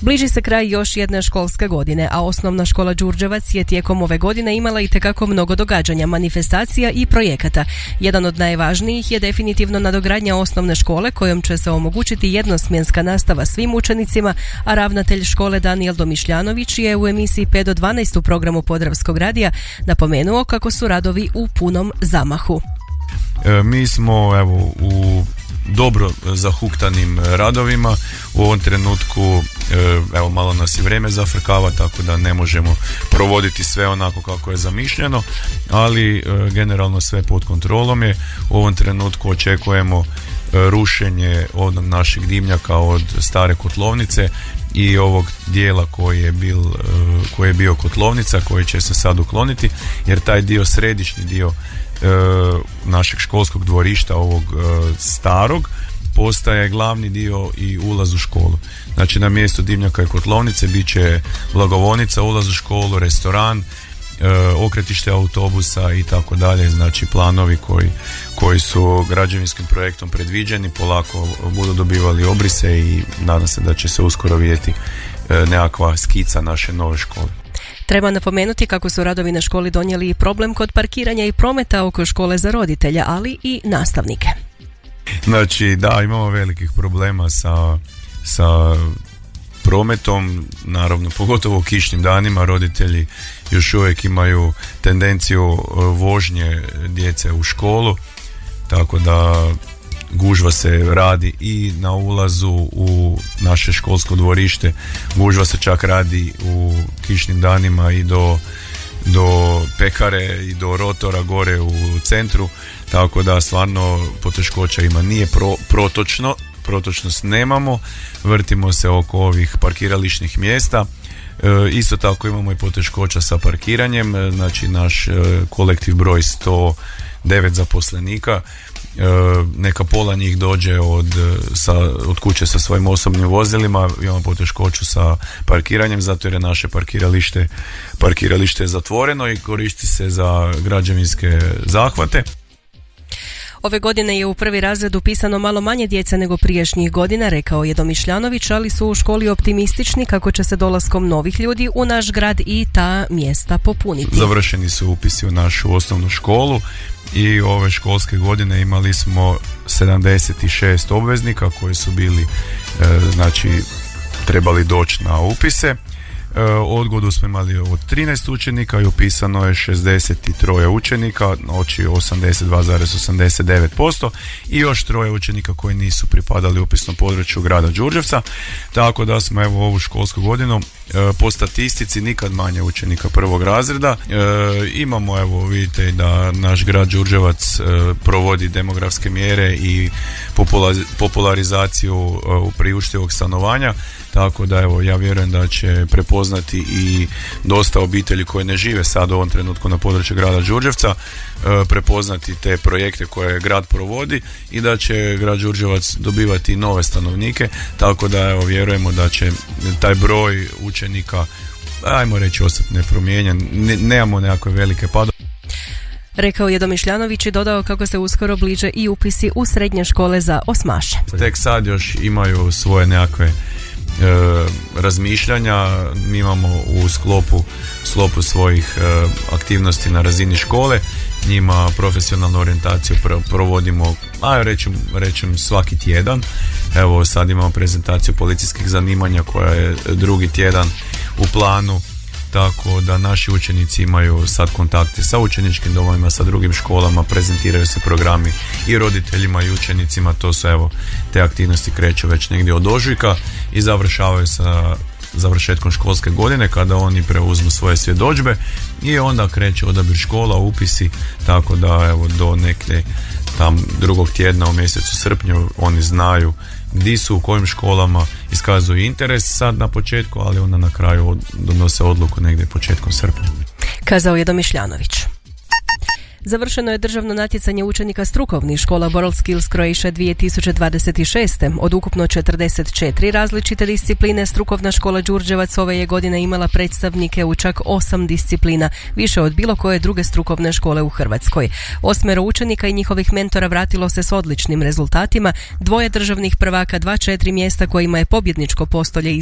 Bliži se kraj još jedne školske godine, a osnovna škola Đurđevac je tijekom ove godine imala itekako mnogo događanja, manifestacija i projekata. Jedan od najvažnijih je definitivno nadogradnja osnovne škole kojom će se omogućiti jednosmjenska nastava svim učenicima, a ravnatelj škole Danijel Domišljanović je u emisiji 5 do 12 u programu Podravskog radija napomenuo kako su radovi u punom zamahu. Mi smo u dobro zahuktanim radovima. U ovom trenutku malo nas i vrijeme zafrkava, tako da ne možemo provoditi sve onako kako je zamišljeno, ali generalno sve pod kontrolom je. U ovom trenutku očekujemo rušenje od našeg dimnjaka od stare kotlovnice i ovog dijela koji je bio kotlovnica, koji će se sad ukloniti, jer taj dio, središnji dio našeg školskog dvorišta, ovog starog, postaje glavni dio i ulaz u školu. Znači na mjestu dimnjaka i kotlovnice bit će blagovonica, ulaz u školu, restoran, okretište autobusa i tako dalje. Znači planovi koji su građevinskim projektom predviđeni polako budu dobivali obrise i nadam se da će se uskoro vidjeti nekakva skica naše nove škole. Treba napomenuti kako su radovi na školi donijeli i problem kod parkiranja i prometa oko škole za roditelja, ali i nastavnike. Znači da, imamo velikih problema sa prometom, naravno pogotovo u kišnim danima. Roditelji još uvijek imaju tendenciju vožnje djece u školu, tako da gužva se radi i na ulazu u naše školsko dvorište. Gužva se čak radi u kišnim danima i do pekare i do rotora gore u centru, tako da stvarno poteškoća ima. Nije protočnost nemamo, vrtimo se oko ovih parkirališnih mjesta. Isto tako imamo i poteškoća sa parkiranjem. Znači naš kolektiv broj 109 zaposlenika, neka pola njih dođe od kuće sa svojim osobnim vozilima. Imamo poteškoću sa parkiranjem zato jer je naše parkiralište zatvoreno i koristi se za građevinske zahvate. Ove godine je u prvi razred upisano malo manje djece nego prijašnjih godina, rekao je Domišljanović, ali su u školi optimistični kako će se dolaskom novih ljudi u naš grad i ta mjesta popuniti. Završeni su upisi u našu osnovnu školu i ove školske godine imali smo 76 obveznika koji su bili, trebali doći na upise. Odgodu smo imali od 13 učenika i upisano je 63 učenika, znači 82,89%, i još 3 učenika koji nisu pripadali upisnom području grada Đurđevca, tako da smo ovu školsku godinu po statistici nikad manje učenika prvog razreda. Imamo, vidite da naš grad Đurđevac provodi demografske mjere i popularizaciju priuštivog stanovanja, tako da ja vjerujem da će prepoznati i dosta obitelji koje ne žive sad u ovom trenutku na području grada Đurđevca, prepoznati te projekte koje grad provodi i da će grad Đurđevac dobivati nove stanovnike, tako da vjerujemo da će taj broj učenika, ajmo reći, ostati nepromijenjen. Nemamo nekakve velike padove. Rekao je Domišljanović i dodao kako se uskoro bliže i upisi u srednje škole za osmaše. Tek sad još imaju svoje nekakve razmišljanja. Mi imamo u sklopu svojih aktivnosti na razini škole njima profesionalnu orijentaciju provodimo, rećem svaki tjedan. Evo sad imamo prezentaciju policijskih zanimanja koja je drugi tjedan u planu, tako da naši učenici imaju sad kontakte sa učeničkim domovima, sa drugim školama, prezentiraju se programi i roditeljima i učenicima. To su te aktivnosti kreću već negdje od ožujka i završavaju sa završetkom školske godine kada oni preuzmu svoje svjedodžbe i onda kreće odabir škola, upisi, tako da do neke tam drugog tjedna u mjesecu srpnju oni znaju gdje su, u kojim školama, iskazuju interes sad na početku, ali onda na kraju donose odluku negdje početkom srpnja. Kazao je Domišljanović. Završeno je državno natjecanje učenika strukovnih škola World Skills Croatia 2026. Od ukupno 44 različite discipline, strukovna škola Đurđevac ove je godine imala predstavnike u čak 8 disciplina, više od bilo koje druge strukovne škole u Hrvatskoj. 8 učenika i njihovih mentora vratilo se s odličnim rezultatima, 2 državnih prvaka, 2 4 mjesta kojima je pobjedničko postolje